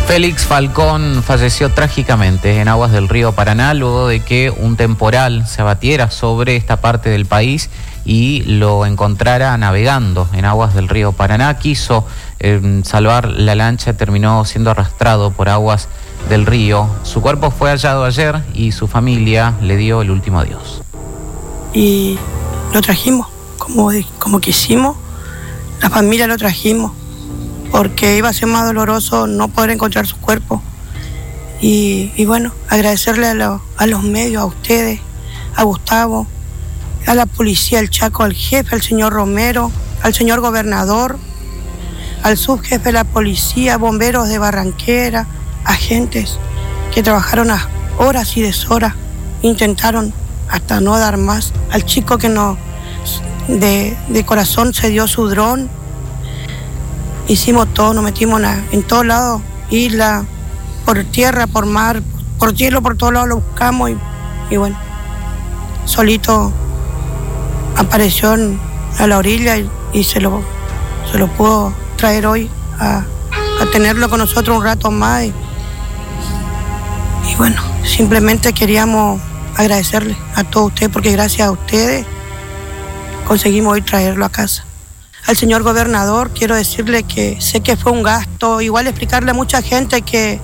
Félix Falcón falleció trágicamente en aguas del río Paraná luego de que un temporal se abatiera sobre esta parte del país y lo encontrara navegando en aguas del río Paraná. Quiso salvar la lancha, terminó siendo arrastrado por aguas del río. Su cuerpo fue hallado ayer y su familia le dio el último adiós. Y lo trajimos como quisimos, la familia lo trajimos, porque iba a ser más doloroso no poder encontrar su cuerpo. Y bueno, agradecerle a los medios, a ustedes, a Gustavo, a la policía, al Chaco, al jefe, al señor Romero, al señor gobernador, al subjefe de la policía, bomberos de Barranquera, agentes que trabajaron a horas y deshoras, intentaron hasta no dar más, al chico que de corazón se dio su dron. Hicimos todo, nos metimos en todos lados, isla, por tierra, por mar, por cielo, por todos lados lo buscamos y bueno, solito apareció a la orilla y se lo pudo traer hoy a tenerlo con nosotros un rato más y bueno, simplemente queríamos agradecerle a todos ustedes porque gracias a ustedes conseguimos hoy traerlo a casa. Al señor gobernador quiero decirle que sé que fue un gasto, igual explicarle a mucha gente que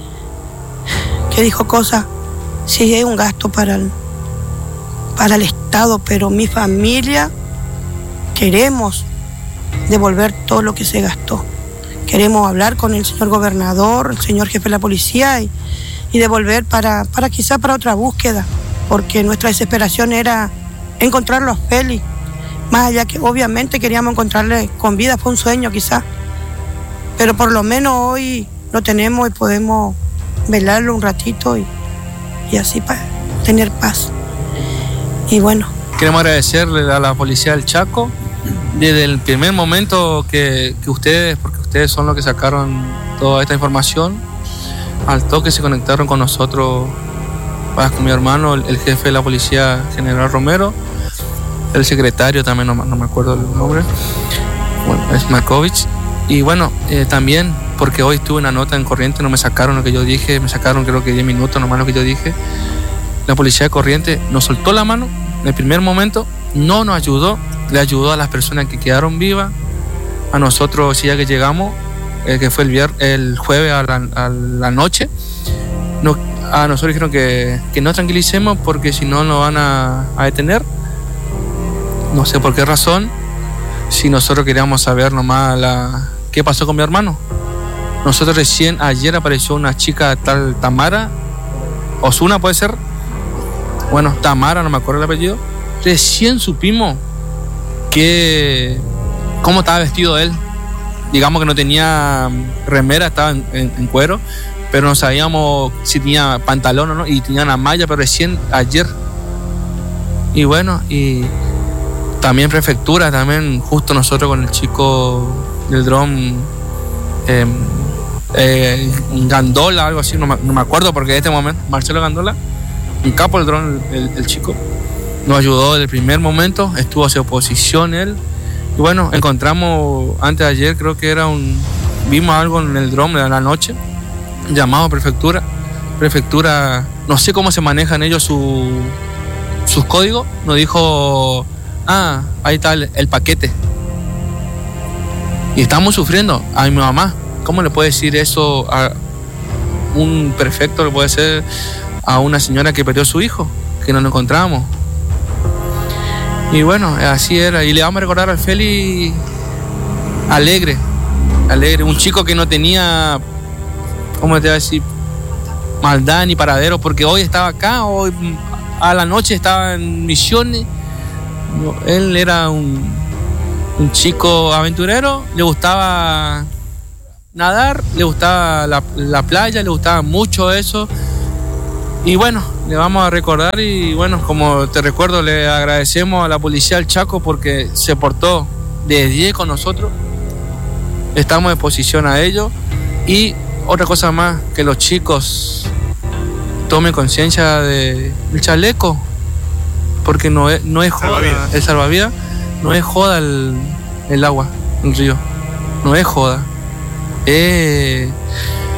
dijo cosas, sí es un gasto para el Estado, pero mi familia queremos devolver todo lo que se gastó. Queremos hablar con el señor gobernador, el señor jefe de la policía y devolver para quizá para otra búsqueda, porque nuestra desesperación era encontrarlo a Félix. Más allá que obviamente queríamos encontrarle con vida, fue un sueño quizás, pero por lo menos hoy lo tenemos y podemos velarlo un ratito y así para tener paz. Y bueno. Queremos agradecerle a la policía del Chaco desde el primer momento que ustedes, porque ustedes son los que sacaron toda esta información, al toque se conectaron con nosotros, con mi hermano, el jefe de la policía, general Romero, el secretario también, no me acuerdo el nombre, bueno, es Markovich. Y bueno, también porque hoy tuve una nota en Corriente, no me sacaron lo que yo dije, me sacaron creo que 10 minutos nomás lo que yo dije. La policía de Corriente nos soltó la mano en el primer momento, no nos ayudó, le ayudó a las personas que quedaron vivas, a nosotros ya que llegamos, que fue el jueves a la noche, a nosotros dijeron que nos tranquilicemos porque si no nos van a detener. No sé por qué razón, si nosotros queríamos saber nomás qué pasó con mi hermano. Nosotros recién ayer apareció una chica tal Tamara, Osuna puede ser, bueno, Tamara, no me acuerdo el apellido. Recién supimos cómo estaba vestido él. Digamos que no tenía remera, estaba en cuero, pero no sabíamos si tenía pantalón o no, y tenía una malla, pero recién ayer. Y bueno, y también prefectura, también justo nosotros con el chico del dron, Gandola, algo así, no me acuerdo porque en este momento, Marcelo Gandola, un capo del dron, el chico, nos ayudó desde el primer momento, estuvo hacia oposición él, y bueno, encontramos antes de ayer, creo que vimos algo en el dron de la noche, llamado a prefectura, no sé cómo se manejan ellos sus códigos, nos dijo, ahí está el paquete. Y estamos sufriendo. A mi mamá, ¿cómo le puede decir eso a un prefecto? Le puede decir a una señora que perdió a su hijo, que no nos encontrábamos. Y bueno, así era. Y le vamos a recordar al Félix alegre, un chico que no tenía, ¿cómo te voy a decir? Maldad ni paradero, porque hoy estaba acá, hoy a la noche estaba en Misiones. Él era un chico aventurero, le gustaba nadar, le gustaba la playa, le gustaba mucho eso. Y bueno, le vamos a recordar y bueno, como te recuerdo, le agradecemos a la policía del Chaco porque se portó de 10 con nosotros. Estamos en posición a ello. Y otra cosa más, que los chicos tomen conciencia del chaleco, porque no es joda, el salvavidas, no es joda el agua, el río, no es joda.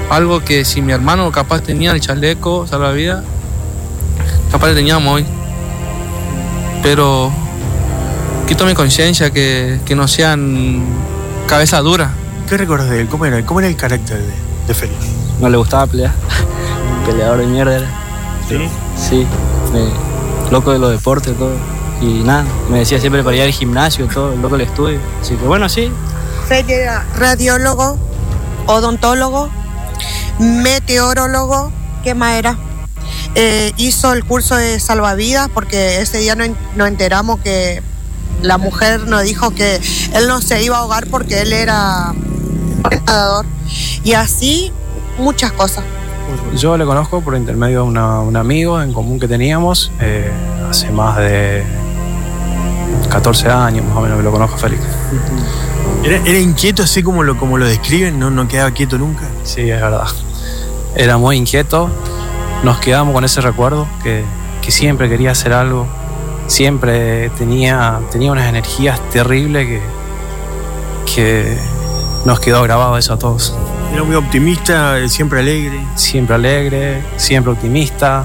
algo que si mi hermano capaz tenía el chaleco salvavidas, capaz le teníamos hoy. Pero que tome conciencia, que no sean cabeza dura. ¿Qué recuerdas de él? ¿Cómo era el carácter de Félix? No le gustaba pelear. Peleador de mierda era. Sí. Loco de los deportes, todo. Y nada, me decía siempre para ir al gimnasio, todo, loco del estudio. Así que bueno, sí. Félix era radiólogo, odontólogo, meteorólogo, ¿qué más era? Hizo el curso de salvavidas porque ese día nos enteramos que la mujer nos dijo que él no se iba a ahogar porque él era nadador. Y así muchas cosas. Yo le conozco por intermedio de un amigo en común que teníamos hace más de 14 años más o menos que lo conozco a Félix. ¿Era inquieto así como lo describen? ¿No quedaba quieto nunca? Sí, es verdad. Era muy inquieto. Nos quedamos con ese recuerdo que siempre quería hacer algo. Siempre tenía unas energías terribles que nos quedó grabado eso a todos. Era muy optimista, siempre alegre. Siempre alegre, siempre optimista.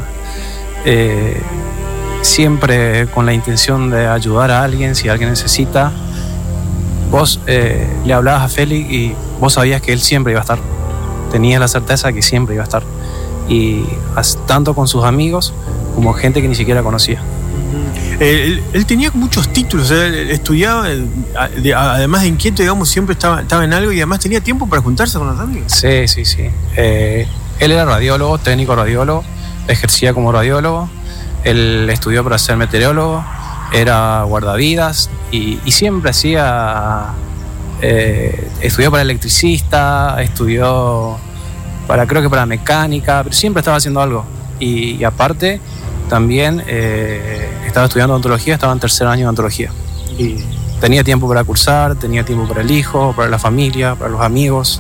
Siempre con la intención de ayudar a alguien si alguien necesita. Vos le hablabas a Félix y vos sabías que él siempre iba a estar. Tenías la certeza de que siempre iba a estar. Y tanto con sus amigos como gente que ni siquiera conocía. Él tenía muchos títulos, él estudiaba, además de inquieto, digamos, siempre estaba en algo y además tenía tiempo para juntarse con los amigos. Sí. Él era radiólogo, técnico radiólogo, ejercía como radiólogo, él estudió para ser meteorólogo, era guardavidas y siempre estudió para electricista, estudió creo que para mecánica, pero siempre estaba haciendo algo. Y aparte también estaba estudiando odontología, estaba en tercer año de odontología. Y tenía tiempo para cursar, tenía tiempo para el hijo, para la familia, para los amigos.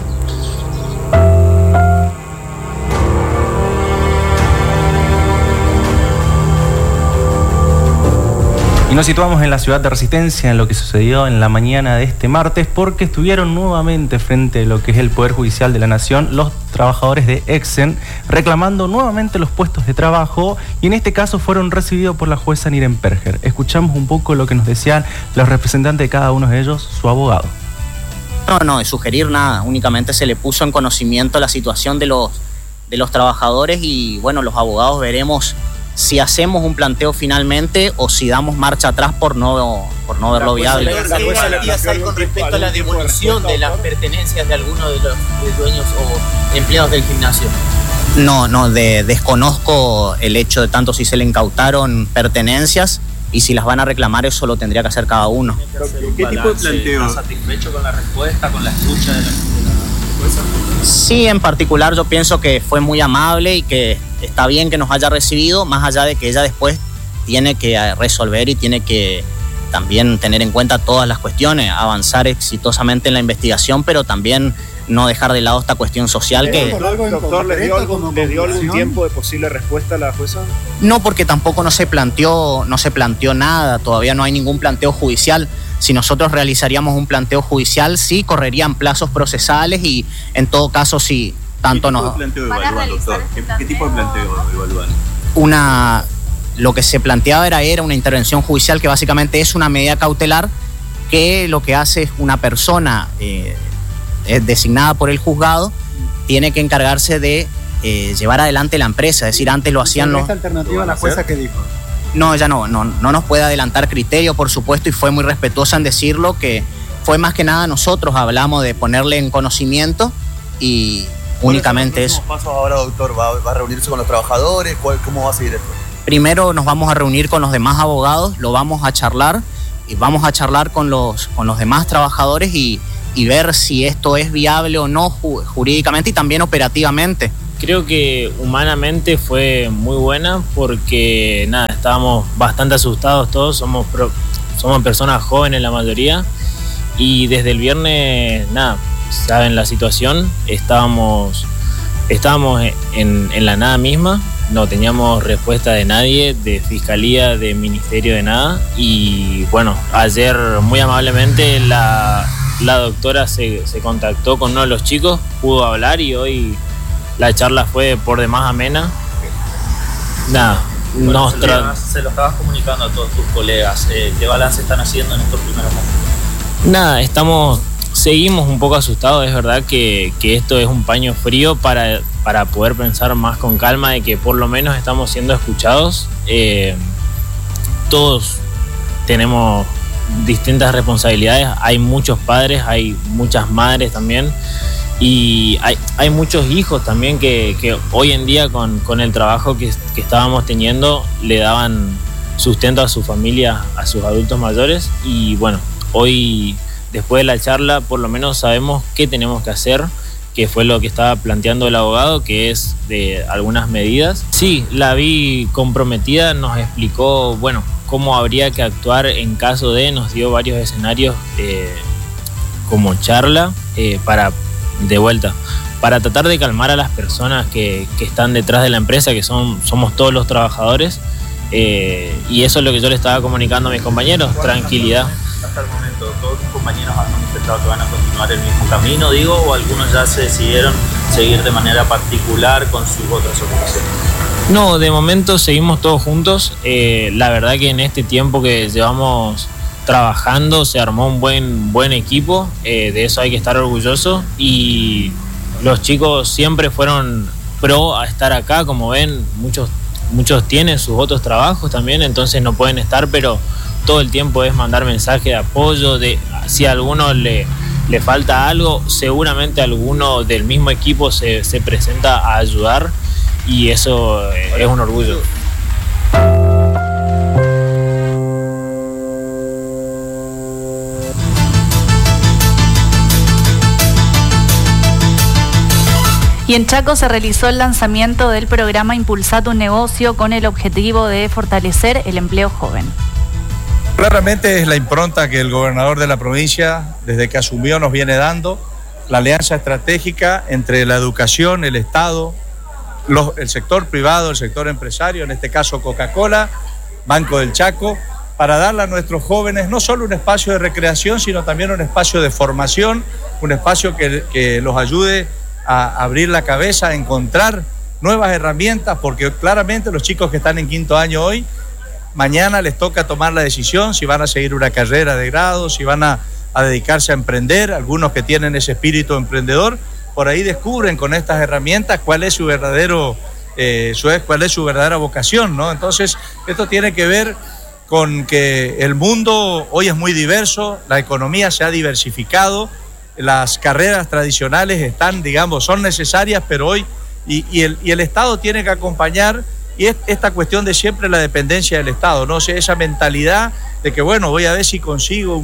Y nos situamos en la ciudad de Resistencia, en lo que sucedió en la mañana de este martes, porque estuvieron nuevamente frente a lo que es el Poder Judicial de la Nación los trabajadores de Exen, reclamando nuevamente los puestos de trabajo, y en este caso fueron recibidos por la jueza Nirenperger. Escuchamos un poco lo que nos decían los representantes de cada uno de ellos, su abogado. No, de sugerir nada, únicamente se le puso en conocimiento la situación de los trabajadores y bueno, los abogados veremos si hacemos un planteo finalmente o si damos marcha atrás por no verlo viable. ¿Qué garantías hay con respecto a la devolución de las pertenencias de algunos de los dueños o empleados del gimnasio? No, desconozco el hecho de tanto si se le incautaron pertenencias y si las van a reclamar, eso lo tendría que hacer cada uno. ¿Qué tipo de planteo? ¿Estás satisfecho con la respuesta, con la escucha de la jueza? Sí, en particular yo pienso que fue muy amable y que está bien que nos haya recibido, más allá de que ella después tiene que resolver y tiene que también tener en cuenta todas las cuestiones, avanzar exitosamente en la investigación, pero también no dejar de lado esta cuestión social que... Doctor, ¿le dio algún tiempo de posible respuesta a la jueza? No, porque tampoco no se planteó nada, todavía no hay ningún planteo judicial. Si nosotros realizaríamos un planteo judicial, sí correrían plazos procesales y en todo caso sí, tanto no... ¿Qué tipo de planteo evalúan, doctor? ¿Qué tipo de planteo evalúan? Lo que se planteaba era una intervención judicial que básicamente es una medida cautelar que lo que hace es una persona designada por el juzgado tiene que encargarse de llevar adelante la empresa, es decir, antes lo hacían los... ¿Esta alternativa a la jueza qué dijo? No, ella no nos puede adelantar criterio, por supuesto, y fue muy respetuosa en decirlo, que fue más que nada nosotros hablamos de ponerle en conocimiento y únicamente eso. ¿Cómo pasos ahora, doctor? ¿Va a reunirse con los trabajadores? ¿Cómo va a seguir esto? Primero nos vamos a reunir con los demás abogados, lo vamos a charlar y vamos a charlar con los demás trabajadores y ver si esto es viable o no jurídicamente y también operativamente. Creo que humanamente fue muy buena porque estábamos bastante asustados todos, somos personas jóvenes la mayoría y desde el viernes, saben la situación, estábamos en la nada misma, no teníamos respuesta de nadie, de fiscalía, de ministerio, de nada y bueno, ayer muy amablemente la doctora se contactó con uno de los chicos, pudo hablar y hoy la charla fue por demás amena. Nada, bueno, se lo estabas comunicando a todos tus colegas. ¿Qué balance están haciendo en estos primeros momentos? Nada, seguimos un poco asustados. Es verdad que esto es un paño frío para poder pensar más con calma de que por lo menos estamos siendo escuchados. Todos tenemos distintas responsabilidades, hay muchos padres, hay muchas madres también, y hay muchos hijos también que hoy en día con el trabajo que estábamos teniendo le daban sustento a su familia, a sus adultos mayores. Y bueno, hoy después de la charla por lo menos sabemos qué tenemos que hacer, que fue lo que estaba planteando el abogado, que es de algunas medidas. Sí, la vi comprometida, nos explicó, bueno, cómo habría que actuar en caso de, nos dio varios escenarios como charla para tratar de calmar a las personas que están detrás de la empresa, que somos todos los trabajadores, y eso es lo que yo le estaba comunicando a mis compañeros, tranquilidad. Hasta el momento, ¿todos tus compañeros han manifestado que van a continuar el mismo camino, digo, o algunos ya se decidieron seguir de manera particular con sus otras ocupaciones? No, de momento seguimos todos juntos. La verdad que en este tiempo que llevamos trabajando se armó un buen equipo, de eso hay que estar orgulloso, y los chicos siempre fueron pro a estar acá. Como ven, muchos tienen sus otros trabajos también, entonces no pueden estar, pero todo el tiempo es mandar mensaje de apoyo, de si a alguno le falta algo, seguramente alguno del mismo equipo se presenta a ayudar, y eso es un orgullo. Y en Chaco se realizó el lanzamiento del programa Impulsa tu negocio con el objetivo de fortalecer el empleo joven. Claramente es la impronta que el gobernador de la provincia, desde que asumió, nos viene dando, la alianza estratégica entre la educación, el Estado, el sector privado, el sector empresario, en este caso Coca-Cola, Banco del Chaco, para darle a nuestros jóvenes no solo un espacio de recreación, sino también un espacio de formación, un espacio que los ayude a abrir la cabeza, a encontrar nuevas herramientas, porque claramente los chicos que están en quinto año hoy, mañana les toca tomar la decisión si van a seguir una carrera de grado, si van a dedicarse a emprender. Algunos que tienen ese espíritu emprendedor, por ahí descubren con estas herramientas cuál es su verdadera vocación, ¿no? Entonces, esto tiene que ver con que el mundo hoy es muy diverso, la economía se ha diversificado, las carreras tradicionales son necesarias, pero hoy y el Estado tiene que acompañar. Y es esta cuestión de siempre la dependencia del Estado, ¿no? O sea, esa mentalidad de que, bueno, voy a ver si consigo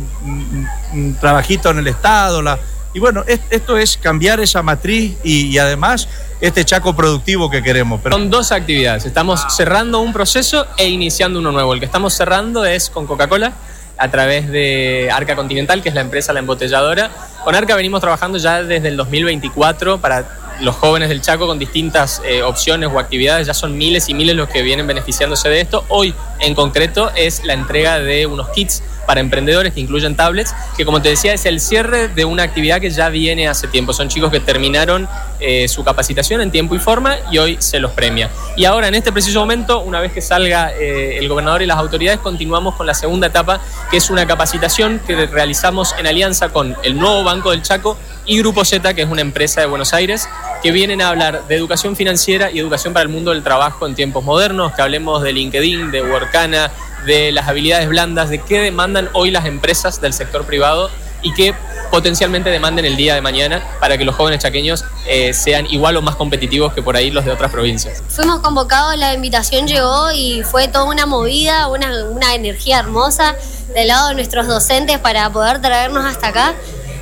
un trabajito en el Estado. Y bueno, esto es cambiar esa matriz y además este Chaco productivo que queremos. Son dos actividades, estamos cerrando un proceso e iniciando uno nuevo. El que estamos cerrando es con Coca-Cola, a través de Arca Continental, que es la empresa, la embotelladora. Con Arca venimos trabajando ya desde el 2024 para los jóvenes del Chaco con distintas opciones o actividades. Ya son miles y miles los que vienen beneficiándose de esto. Hoy, en concreto, es la entrega de unos kits para emprendedores que incluyen tablets, que, como te decía, es el cierre de una actividad que ya viene hace tiempo. Son chicos que terminaron su capacitación en tiempo y forma y hoy se los premia. Y ahora, en este preciso momento, una vez que salga el gobernador y las autoridades, continuamos con la segunda etapa, que es una capacitación que realizamos en alianza con el nuevo Banco del Chaco y Grupo Z, que es una empresa de Buenos Aires, que vienen a hablar de educación financiera y educación para el mundo del trabajo en tiempos modernos, que hablemos de LinkedIn, de Workana, de las habilidades blandas, de qué demandan hoy las empresas del sector privado y qué potencialmente demanden el día de mañana para que los jóvenes chaqueños sean igual o más competitivos que por ahí los de otras provincias. Fuimos convocados, la invitación llegó y fue toda una movida, una energía hermosa del lado de nuestros docentes para poder traernos hasta acá.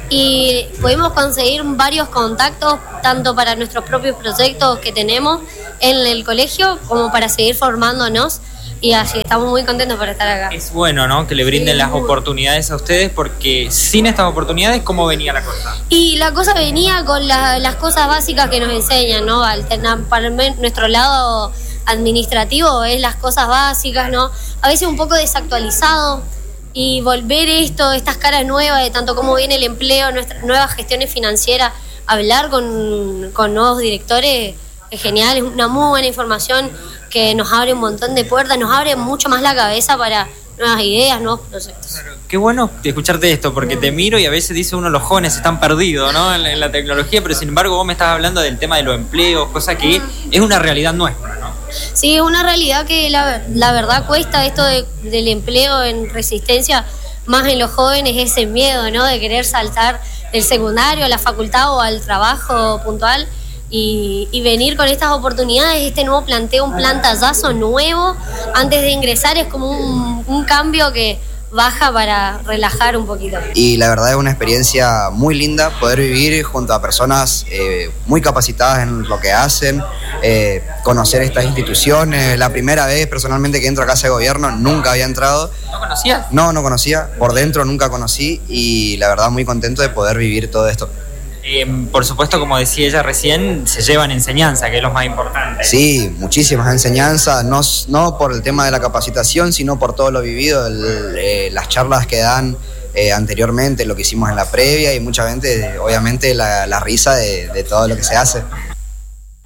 Y pudimos conseguir varios contactos, tanto para nuestros propios proyectos que tenemos en el colegio, como para seguir formándonos. Y así estamos muy contentos por estar acá. Es bueno, ¿no?, que le brinden las oportunidades a ustedes, porque sin estas oportunidades, ¿cómo venía la cosa? Y la cosa venía con las cosas básicas que nos enseñan, ¿no? Para nuestro lado administrativo es las cosas básicas, ¿no? A veces un poco desactualizado. Y volver estas caras nuevas de tanto cómo viene el empleo, nuestras nuevas gestiones financieras hablar con nuevos directores es genial, es una muy buena información que nos abre un montón de puertas, nos abre mucho más la cabeza para nuevas ideas, nuevos proyectos. Qué bueno escucharte esto, porque te miro y a veces dice uno, los jóvenes están perdidos, ¿no? en la tecnología, pero sin embargo vos me estás hablando del tema de los empleos, cosa que es una realidad nuestra, ¿no? Sí, es una realidad que la verdad cuesta esto del empleo en Resistencia, más en los jóvenes, ese miedo, ¿no? De querer saltar del secundario a la facultad o al trabajo puntual y venir con estas oportunidades, este nuevo planteo, un plantallazo nuevo antes de ingresar, es como un cambio que baja para relajar un poquito. Y la verdad es una experiencia muy linda poder vivir junto a personas muy capacitadas en lo que hacen, conocer estas instituciones. La primera vez personalmente que entro a Casa de Gobierno, nunca había entrado. ¿No conocías? No conocía, por dentro nunca conocí y la verdad muy contento de poder vivir todo esto. Por supuesto, como decía ella recién, se llevan enseñanza, que es lo más importante. Sí, muchísimas enseñanzas, no por el tema de la capacitación, sino por todo lo vivido, las charlas que dan anteriormente, lo que hicimos en la previa y mucha gente, obviamente, la risa de todo lo que se hace.